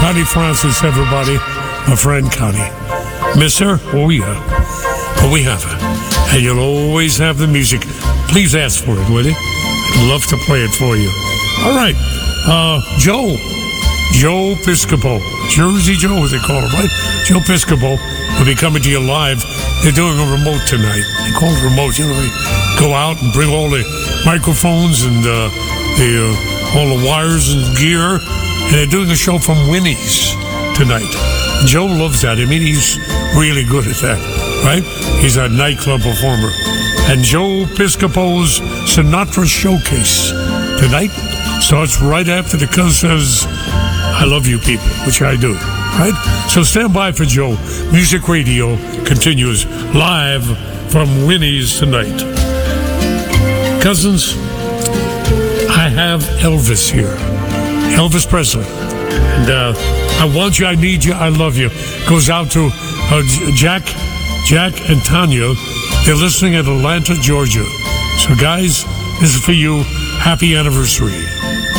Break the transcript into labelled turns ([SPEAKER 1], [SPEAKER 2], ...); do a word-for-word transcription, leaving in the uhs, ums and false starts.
[SPEAKER 1] Connie Francis, everybody. My friend Connie. Miss her? Oh, yeah. But we have her. And you'll always have the music. Please ask for it, will you? I'd love to play it for you. All right. Uh, Joe. Joe Piscopo. Jersey Joe, as they call him, right? Joe Piscopo will be coming to you live. They're doing a remote tonight. They call it remote. You know, they go out and bring all the microphones and uh, the uh, all the wires and gear. And they're doing a show from Winnie's tonight. Joe loves that. I mean, he's really good at that, right? He's a nightclub performer. And Joe Piscopo's Sinatra Showcase tonight starts right after the cuz says, I love you people, which I do, right? So stand by for Joe. Music Radio continues live from Winnie's tonight. Cousins, I have Elvis here. Elvis Presley. And uh, I want you, I need you, I love you. Goes out to uh, Jack, Jack and Tanya. They're listening at Atlanta, Georgia. So guys, this is for you. Happy anniversary.